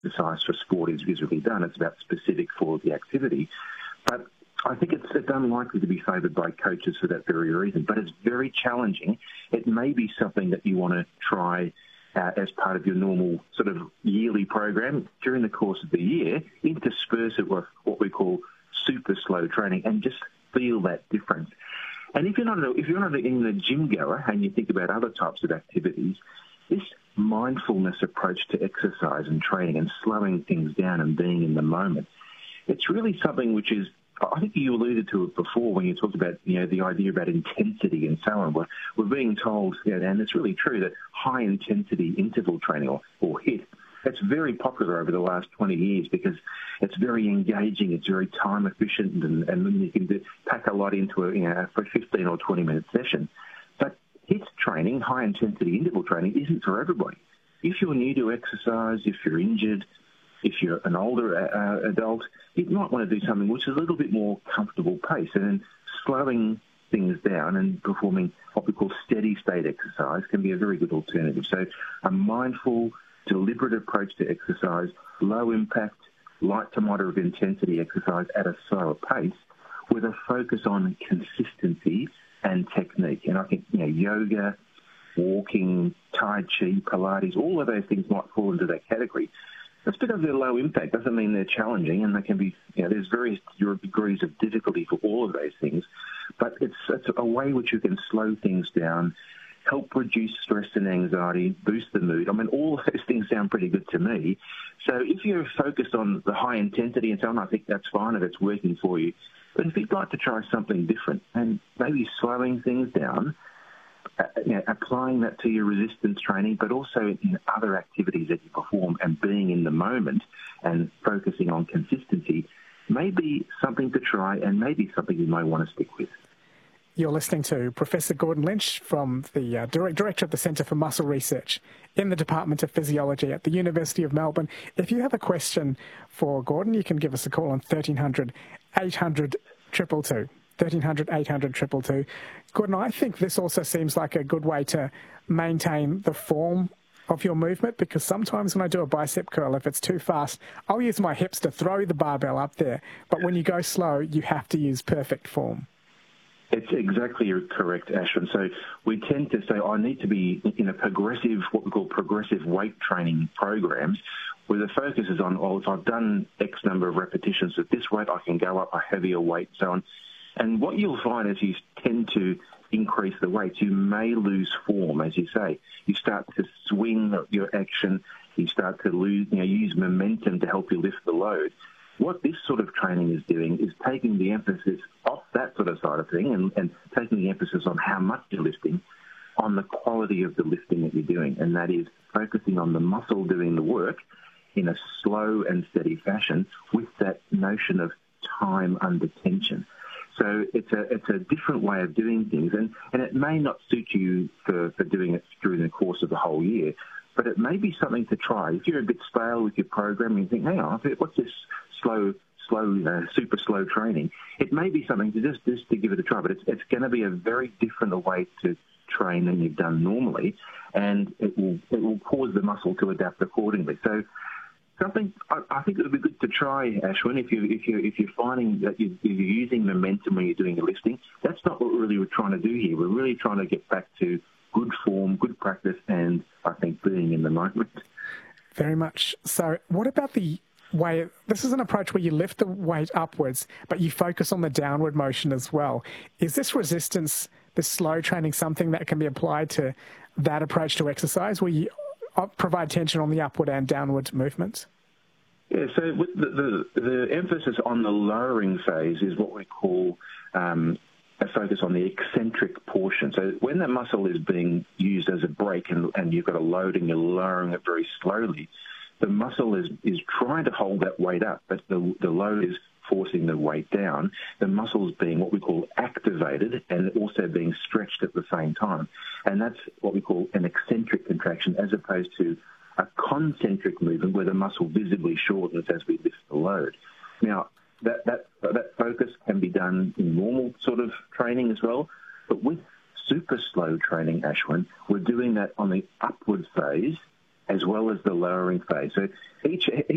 exercise for sport is really done. It's about specific for the activity. But I think it's unlikely to be favoured by coaches for that very reason. But it's very challenging. It may be something that you want to try as part of your normal sort of yearly program during the course of the year, intersperse it with what we call super slow training and just feel that difference. And if you're not in a gym goer and you think about other types of activities, this mindfulness approach to exercise and training and slowing things down and being in the moment, it's really something which is, I think you alluded to it before when you talked about, the idea about intensity and so on. We're being told, and it's really true, that high-intensity interval training or HIIT, it's very popular over the last 20 years because it's very engaging, it's very time-efficient, and you can pack a lot into a 15 or 20-minute session. But HIIT training, high-intensity interval training, isn't for everybody. If you're new to exercise, if you're injured, if you're an older adult, you might want to do something which is a little bit more comfortable pace, and then slowing things down and performing what we call steady state exercise can be a very good alternative. So a mindful, deliberate approach to exercise, low impact, light to moderate intensity exercise at a slower pace with a focus on consistency and technique. And I think, yoga, walking, Tai Chi, Pilates, all of those things might fall into that category. That's because they're low impact. Doesn't mean they're challenging, and they can be, there's various degrees of difficulty for all of those things. But it's a way which you can slow things down, help reduce stress and anxiety, boost the mood. I mean, all of those things sound pretty good to me. So if you're focused on the high intensity and so on, I think that's fine if it's working for you. But if you'd like to try something different and maybe slowing things down, applying that to your resistance training, but also in other activities that you perform and being in the moment and focusing on consistency may be something to try and maybe something you might want to stick with. You're listening to Professor Gordon Lynch from the Director of the Centre for Muscle Research in the Department of Physiology at the University of Melbourne. If you have a question for Gordon, you can give us a call on 1300 800 222. 1300 800 222. Gordon, I think this also seems like a good way to maintain the form of your movement, because sometimes when I do a bicep curl, if it's too fast, I'll use my hips to throw the barbell up there. But when you go slow, you have to use perfect form. It's exactly correct, Ashwin. So we tend to say, I need to be in a progressive, what we call progressive weight training programs, where the focus is on, if I've done X number of repetitions at this weight, I can go up a heavier weight, so on. And what you'll find is you tend to increase the weight. You may lose form, as you say. You start to swing your action. You start to lose, use momentum to help you lift the load. What this sort of training is doing is taking the emphasis off that sort of side of thing and taking the emphasis on how much you're lifting, on the quality of the lifting that you're doing. And that is focusing on the muscle doing the work in a slow and steady fashion with that notion of time under tension. So it's a different way of doing things, and it may not suit you for doing it during the course of the whole year, but it may be something to try. If you're a bit stale with your program and you think, hang on, what's this super slow training? It may be something to just to give it a try, but it's going to be a very different way to train than you've done normally, and it will cause the muscle to adapt accordingly. So something I think it would be good to try, Ashwin, if you're finding that you're using momentum when you're doing your lifting. That's not what we're trying to do here. We're really trying to get back to good form, good practice, and I think being in the moment. Very much. So what about the way, this is an approach where you lift the weight upwards, but you focus on the downward motion as well. Is this resistance, this slow training, something that can be applied to that approach to exercise, where you provide tension on the upward and downward movements? Yeah, so with the emphasis on the lowering phase is what we call a focus on the eccentric portion. So when that muscle is being used as a brake and you've got a load and you're lowering it very slowly, the muscle is trying to hold that weight up, but the load is forcing the weight down. The muscle's being what we call activated and also being stretched at the same time. And that's what we call an eccentric contraction, as opposed to a concentric movement where the muscle visibly shortens as we lift the load. Now, that focus can be done in normal sort of training as well, but with super slow training, Ashwin, we're doing that on the upward phase as well as the lowering phase. So each